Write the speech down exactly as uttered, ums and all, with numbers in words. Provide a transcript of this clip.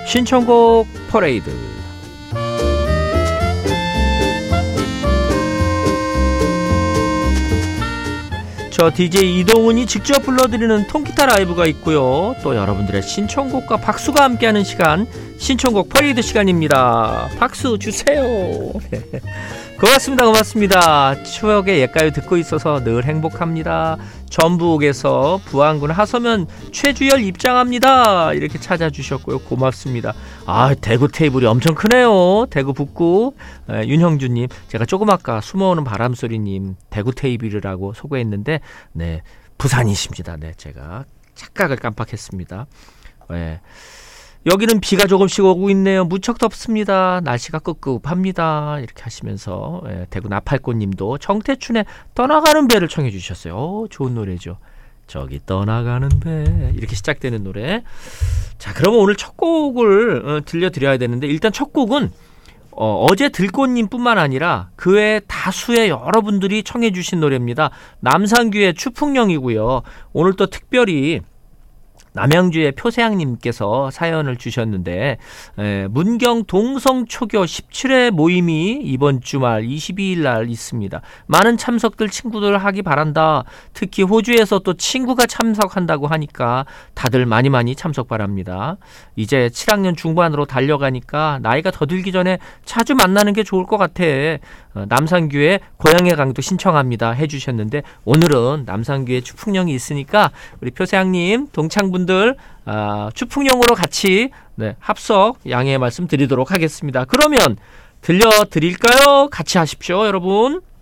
신청곡 퍼레이드. 저 디제이 이동훈이 직접 불러드리는 통기타 라이브가 있고요. 또 여러분들의 신청곡과 박수가 함께하는 시간, 신청곡 퍼레이드 시간입니다. 박수 주세요. 고맙습니다. 고맙습니다. 추억의 옛가요 듣고 있어서 늘 행복합니다. 전북에서 부안군 하서면 최주열 입장합니다. 이렇게 찾아주셨고요. 고맙습니다. 아, 대구 테이블이 엄청 크네요. 대구 북구. 에, 윤형주님, 제가 조금 아까 숨어오는 바람소리님 대구 테이블이라고 소개했는데, 네, 부산이십니다. 네, 제가 착각을 깜빡했습니다. 네. 여기는 비가 조금씩 오고 있네요. 무척 덥습니다. 날씨가 꿉꿉합니다. 이렇게 하시면서, 예, 대구 나팔꽃님도 정태춘의 떠나가는 배를 청해 주셨어요. 오, 좋은 노래죠. 저기 떠나가는 배, 이렇게 시작되는 노래. 자, 그러면 오늘 첫 곡을 어, 들려드려야 되는데, 일단 첫 곡은 어, 어제 들꽃님 뿐만 아니라 그 외 다수의 여러분들이 청해 주신 노래입니다. 남산규의 추풍령이고요. 오늘 또 특별히 남양주의 표세양님께서 사연을 주셨는데, 에, 문경 동성초교 십칠 회 모임이 이번 주말 이십이 일 날 있습니다. 많은 참석들 친구들 하기 바란다. 특히 호주에서 또 친구가 참석한다고 하니까 다들 많이 많이 참석 바랍니다. 이제 칠 학년 중반으로 달려가니까 나이가 더 들기 전에 자주 만나는 게 좋을 것 같아. 어, 남산교의 고향의 강도 신청합니다 해주셨는데, 오늘은 남산교의 추풍령이 있으니까 우리 표세양님 동창분 들 아, 추풍령으로 같이, 네, 합석 양해의 말씀 드리도록 하겠습니다. 그러면 들려드릴까요? 같이 하십시오, 여러분.